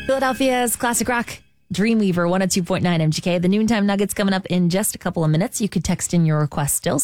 Philadelphia's classic rock, Dreamweaver, 102.9 MGK. The Noontime Nuggets coming up in just a couple of minutes. You could text in your request still.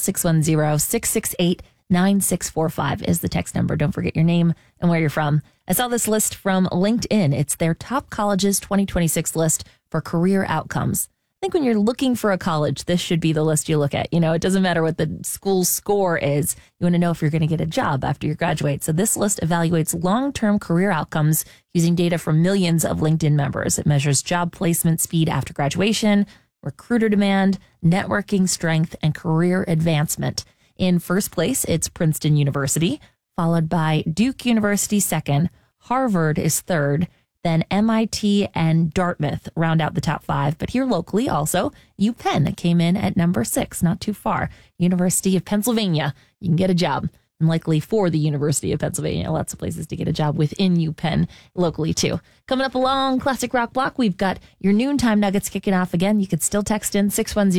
610-668-9645 is the text number. Don't forget your name and where you're from. I saw this list from LinkedIn. It's their top colleges 2026 list for career outcomes. I think when you're looking for a college, this should be the list you look at. You know, it doesn't matter what the school score is. You want to know if you're going to get a job after you graduate. So this list evaluates long-term career outcomes using data from millions of LinkedIn members. It measures job placement speed after graduation, recruiter demand, networking strength, and career advancement. In first place, it's Princeton University, followed by Duke University second, Harvard is third, then MIT and Dartmouth round out the top 5. But here locally also, UPenn came in at number 6, not too far. University of Pennsylvania, you can get a job. And likely for the University of Pennsylvania, lots of places to get a job within UPenn locally too. Coming up along Classic Rock Block, we've got your Noontime Nuggets kicking off again. You could still text in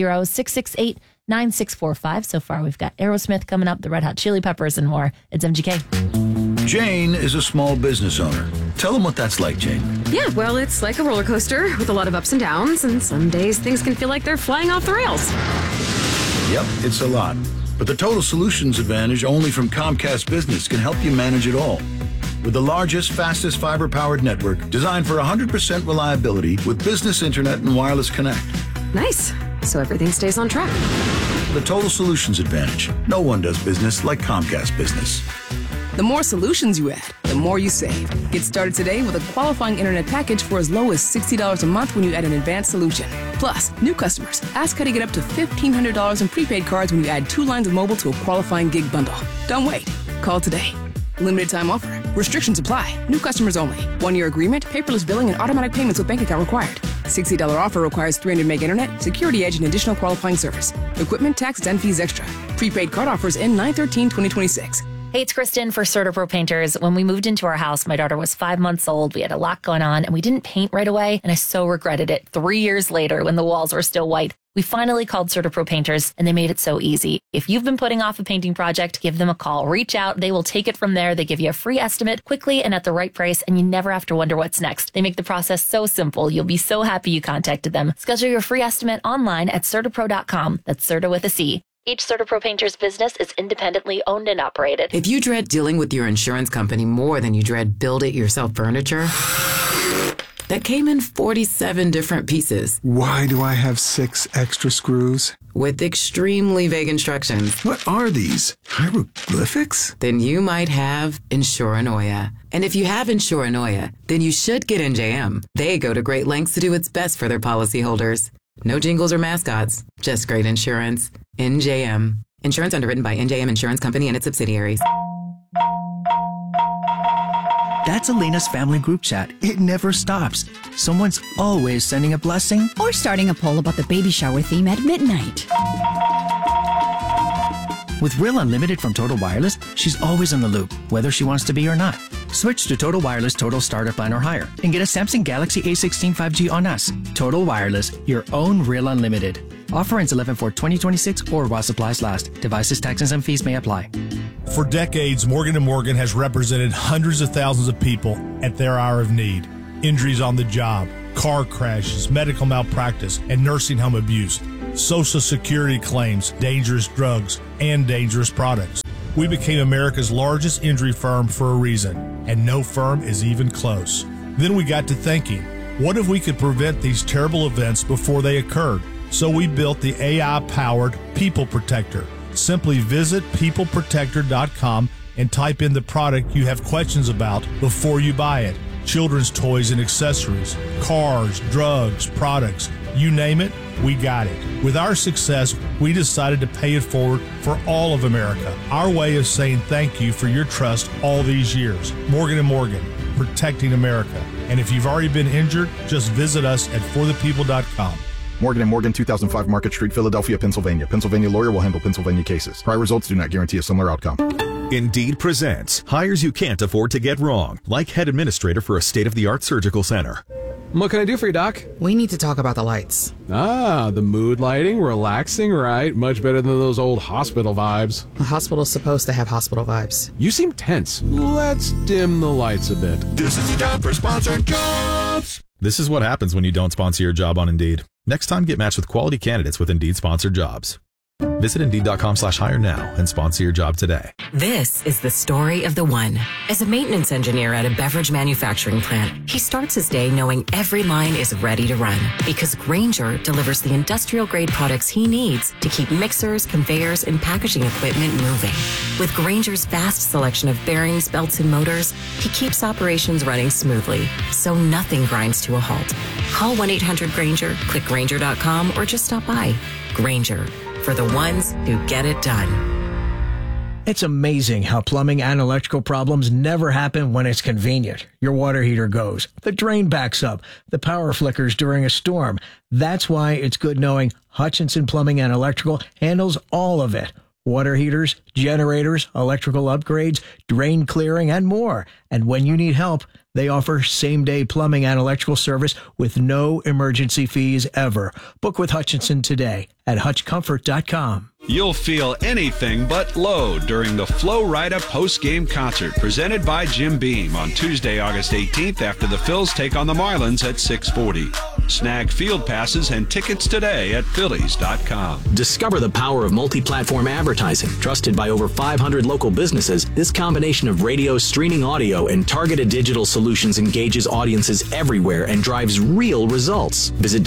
610-668-9645. So far, we've got Aerosmith coming up, the Red Hot Chili Peppers, and more. It's MGK. Jane is a small business owner. Tell them what that's like, Jane. Yeah, well, it's like a roller coaster with a lot of ups and downs, and some days things can feel like they're flying off the rails. Yep, it's a lot. But the Total Solutions Advantage only from Comcast Business can help you manage it all. With the largest, fastest fiber-powered network designed for 100% reliability with business internet and wireless connect. Nice. So everything stays on track. The Total Solutions Advantage. No one does business like Comcast Business. The more solutions you add, the more you save. Get started today with a qualifying internet package for as low as $60 a month when you add an advanced solution. Plus, new customers, ask how to get up to $1,500 in prepaid cards when you add 2 lines of mobile to a qualifying gig bundle. Don't wait. Call today. Limited time offer. Restrictions apply. New customers only. 1-year agreement, paperless billing, and automatic payments with bank account required. $60 offer requires 300 meg internet, security edge, and additional qualifying service. Equipment, tax, and fees extra. Prepaid card offers end 9/13/2026. Hey, it's Kristen for CertaPro Painters. When we moved into our house, my daughter was 5 months old. We had a lot going on, and we didn't paint right away, and I so regretted it 3 years later when the walls were still white. We finally called CertaPro Painters, and they made it so easy. If you've been putting off a painting project, give them a call. Reach out. They will take it from there. They give you a free estimate quickly and at the right price, and you never have to wonder what's next. They make the process so simple. You'll be so happy you contacted them. Schedule your free estimate online at CertaPro.com. That's Certa with a C. Each CertaPro Painters business is independently owned and operated. If you dread dealing with your insurance company more than you dread build-it-yourself furniture, that came in 47 different pieces. Why do I have 6 extra screws? With extremely vague instructions. What are these? Hieroglyphics? Then you might have Insuranoia. And if you have Insuranoia, then you should get NJM. They go to great lengths to do what's best for their policyholders. No jingles or mascots, just great insurance. NJM. Insurance underwritten by NJM Insurance Company and its subsidiaries. That's Elena's family group chat. It never stops. Someone's always sending a blessing or starting a poll about the baby shower theme at midnight. With Real Unlimited from Total Wireless, she's always in the loop, whether she wants to be or not. Switch to Total Wireless Total Starter Plan or higher and get a Samsung Galaxy A16 5G on us. Total Wireless, your own Real Unlimited. Offer ends 11/4/2026 or while supplies last. Devices, taxes, and fees may apply. For decades, Morgan & Morgan has represented hundreds of thousands of people at their hour of need. Injuries on the job, car crashes, medical malpractice, and nursing home abuse, Social Security claims, dangerous drugs, and dangerous products. We became America's largest injury firm for a reason, and no firm is even close. Then we got to thinking, what if we could prevent these terrible events before they occurred? So we built the AI-powered People Protector. Simply visit peopleprotector.com and type in the product you have questions about before you buy it. Children's toys and accessories, cars, drugs, products, you name it, we got it. With our success, we decided to pay it forward for all of America. Our way of saying thank you for your trust all these years. Morgan & Morgan, protecting America. And if you've already been injured, just visit us at forthepeople.com. Morgan & Morgan, 2005 Market Street, Philadelphia, Pennsylvania. Pennsylvania lawyer will handle Pennsylvania cases. Prior results do not guarantee a similar outcome. Indeed presents hires you can't afford to get wrong, like head administrator for a state-of-the-art surgical center. What can I do for you, Doc? We need to talk about the lights. Ah, the mood lighting, relaxing, right? Much better than those old hospital vibes. A hospital's supposed to have hospital vibes. You seem tense. Let's dim the lights a bit. This is the time for sponsored jobs. This is what happens when you don't sponsor your job on Indeed. Next time, get matched with quality candidates with Indeed sponsored jobs. Visit Indeed.com/hire now and sponsor your job today. This is the story of the one. As a maintenance engineer at a beverage manufacturing plant, he starts his day knowing every line is ready to run because Grainger delivers the industrial-grade products he needs to keep mixers, conveyors, and packaging equipment moving. With Grainger's vast selection of bearings, belts, and motors, he keeps operations running smoothly, so nothing grinds to a halt. Call 1-800-GRAINGER, click Grainger.com, or just stop by. Grainger, for the ones who get it done. It's amazing how plumbing and electrical problems never happen when it's convenient. Your water heater goes, the drain backs up, the power flickers during a storm. That's why it's good knowing Hutchinson Plumbing and Electrical handles all of it. Water heaters, generators, electrical upgrades, drain clearing, and more. And when you need help, they offer same-day plumbing and electrical service with no emergency fees ever. Book with Hutchinson today at hutchcomfort.com. You'll feel anything but low during the Flo Rida post-game concert presented by Jim Beam on Tuesday, August 18th after the Phils take on the Marlins at 6:40. Snag field passes and tickets today at Phillies.com. Discover the power of multi-platform advertising. Trusted by over 500 local businesses, this combination of radio, streaming audio, and targeted digital solutions engages audiences everywhere and drives real results. Visit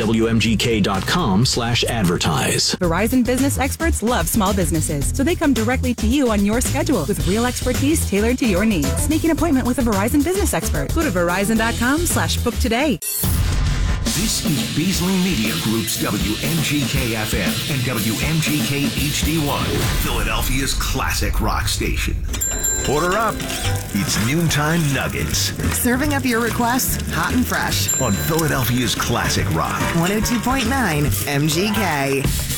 WMGK.com/advertise. Verizon business experts love small businesses, so they come directly to you on your schedule with real expertise tailored to your needs. Make an appointment with a Verizon business expert. Go to Verizon.com/book today. This is Beasley Media Group's WMGK-FM and WMGK-HD1, Philadelphia's classic rock station. Order up. It's Noontime Nuggets. Serving up your requests hot and fresh. On Philadelphia's classic rock. 102.9 MGK.